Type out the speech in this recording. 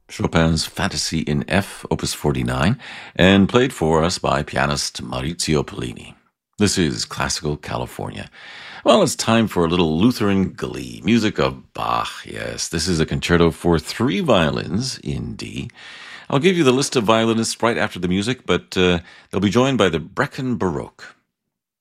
Chopin's Fantasy in F, Opus 49, and played for us by pianist Maurizio Pollini. This is Classical California. Well, it's time for a little Lutheran glee, music of Bach. Yes, this is a concerto for three violins in D. I'll give you the list of violinists right after the music, but they'll be joined by the Brecon Baroque.